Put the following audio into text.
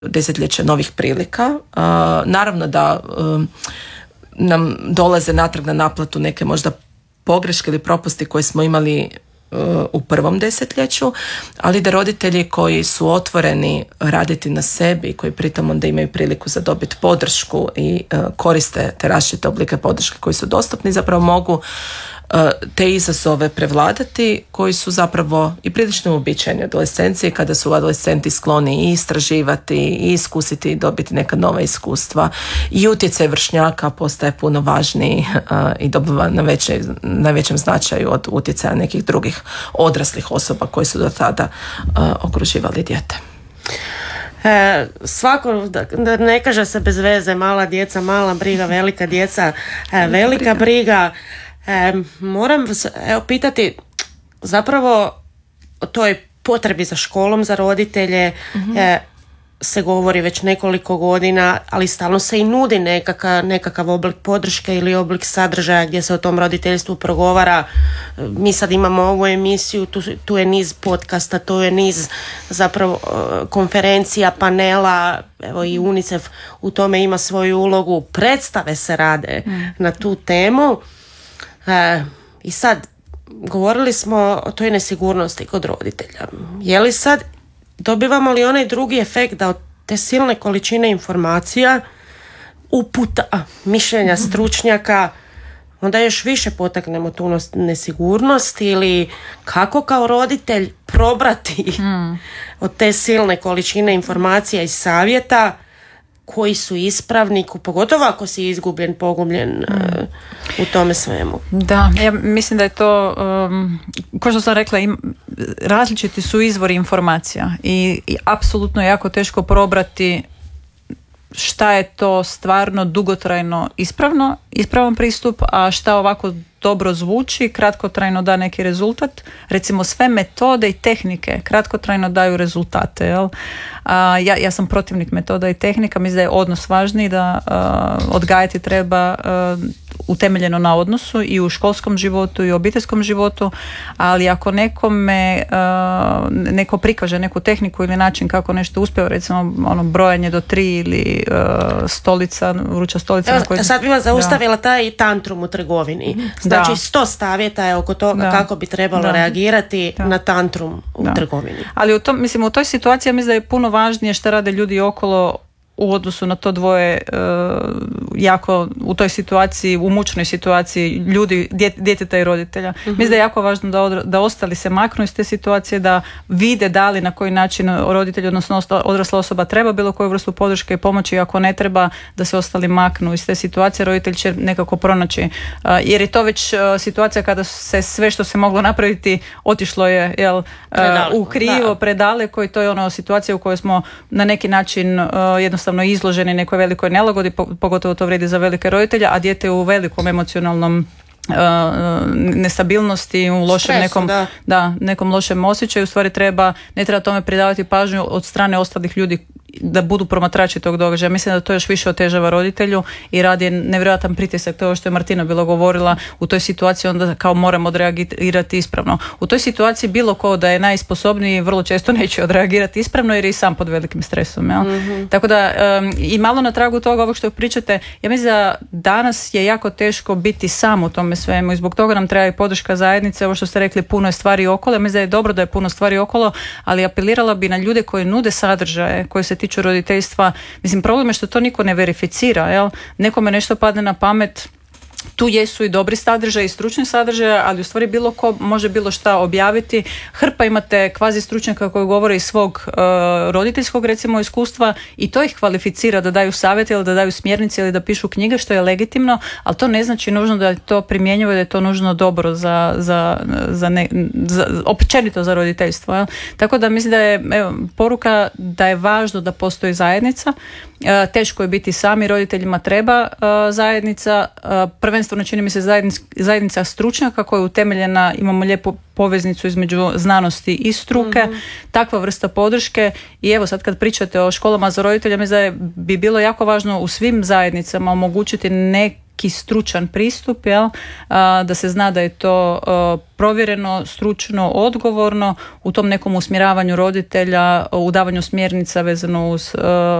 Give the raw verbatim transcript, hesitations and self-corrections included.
desetljeće novih prilika. Naravno da nam dolaze natrag na naplatu neke možda pogreške ili propusti koje smo imali u prvom desetljeću, ali da roditelji koji su otvoreni raditi na sebi i koji pritom onda imaju priliku za dobiti podršku i koriste te različite oblike podrške koji su dostupni, zapravo mogu te izazove prevladati koji su zapravo i prilično uobičajeni u adolescenciji, kada su adolescenti skloni i istraživati i iskusiti i dobiti neka nova iskustva i utjecaj vršnjaka postaje puno važniji i dobiva na, veće, na većem značaju od utjecaja nekih drugih odraslih osoba koji su do tada okruživali dijete. E, svako, da, da ne kaže se bez veze, mala djeca, mala briga, velika djeca, e, velika briga. E, moram vas evo, pitati zapravo o toj potrebi za školom za roditelje. Mm-hmm. e, se govori već nekoliko godina, ali stalno se i nudi nekaka, nekakav oblik podrške ili oblik sadržaja gdje se o tom roditeljstvu progovara. Mi sad imamo ovu emisiju, tu, tu je niz podcasta, tu je niz zapravo konferencija, panela, evo i UNICEF u tome ima svoju ulogu, predstave se rade mm. na tu temu. E, I sad, govorili smo o toj nesigurnosti kod roditelja. Je li sad, dobivamo li onaj drugi efekt da od te silne količine informacija, uputa, mišljenja stručnjaka, onda još više potaknemo tu nesigurnost, ili kako kao roditelj probrati mm. od te silne količine informacija i savjeta koji su ispravni, pogotovo ako si izgubljen, pogubljen mm. uh, u tome svemu. Da, ja mislim da je to, um, kao što sam rekla, im, različiti su izvori informacija i, i apsolutno je jako teško probrati šta je to stvarno dugotrajno ispravno, ispravan pristup, a šta ovako dobro zvuči, kratkotrajno da neki rezultat. Recimo sve metode i tehnike kratkotrajno daju rezultate. Jel? A, ja, ja sam protivnik metoda i tehnika, mislim da je odnos važniji, da a, odgajati treba a, utemeljeno na odnosu i u školskom životu i u obiteljskom životu, ali ako nekome a, neko prikaže neku tehniku ili način kako nešto uspjeva, recimo ono brojanje do tri ili a, stolica, vruća stolica. Evo, na kojoj... sad bi vas zaustavila da. taj tantrum u trgovini. Znači da. sto savjeta je oko toga da. kako bi trebalo da. reagirati da. na tantrum u da. trgovini. Ali u tom, mislim, u toj situaciji ja mislim da je puno važnije što rade ljudi okolo u odnosu na to dvoje, uh, jako u toj situaciji, u mučnoj situaciji ljudi, djeteta i roditelja. Mm-hmm. Mislim da je jako važno da, odra, da ostali se maknu iz te situacije, da vide da li na koji način roditelj, odnosno odrasla osoba treba bilo koju vrstu podrške i pomoći, ako ne treba, da se ostali maknu iz te situacije, roditelj će nekako pronaći. Uh, jer je to već uh, situacija kada se sve što se moglo napraviti otišlo je jel, uh, u krivo, da. predaleko, i to je ona situacija u kojoj smo na neki način uh, jednostavno izloženi nekoj velikoj nelagodi, pogotovo to vrijedi za velike roditelje, a dijete u velikom emocionalnom uh, nestabilnosti, u lošem Stresu, nekom, da. Da, nekom lošem osjećaju. U stvari treba, ne treba tome pridavati pažnju od strane ostalih ljudi da budu promatrači tog događaja. Mislim da to još više otežava roditelju i radi nevjerojatan pritisak. To je ovo što je Martina bila govorila, u toj situaciji onda kao moramo odreagirati ispravno. U toj situaciji bilo ko da je najsposobniji vrlo često neće odreagirati ispravno jer je i sam pod velikim stresom. Jel? Mm-hmm. Tako da um, i malo na tragu toga ovog što pričate, ja mislim da danas je jako teško biti sam u tome svemu i zbog toga nam treba i podrška zajednice. Ovo što ste rekli, puno je stvari okolo. Ja mislim da je dobro da je puno stvari okolo, ali apelirala bi na ljude koji nude sadržaje, koji se tiču roditeljstva. Mislim, problem je što to niko ne verificira, jel? Nekome nešto padne na pamet, tu jesu i dobri sadržaj i stručni sadržaj, ali u stvari bilo ko može bilo šta objaviti. Hrpa imate kvazi stručnjaka koji govore iz svog uh, roditeljskog recimo iskustva i to ih kvalificira da daju savjete ili da daju smjernice ili da pišu knjige, što je legitimno, ali to ne znači nužno da je to primjenjivo i da je to nužno dobro za, za, za, ne, za općenito za roditeljstvo. Jel? Tako da mislim da je evo, poruka da je važno da postoji zajednica. Uh, teško je biti sami, roditeljima treba uh, zajednica, uh, prvenstveno čini mi se zajednica, zajednica stručnjaka koja je utemeljena, imamo lijepu poveznicu između znanosti i struke, mm-hmm. takva vrsta podrške. I evo sad kad pričate o školama za roditelja, mislim da je, bi bilo jako važno u svim zajednicama omogućiti neki neki stručan pristup, jel? Da se zna da je to provjereno, stručno, odgovorno u tom nekom usmjeravanju roditelja, u davanju smjernica vezano uz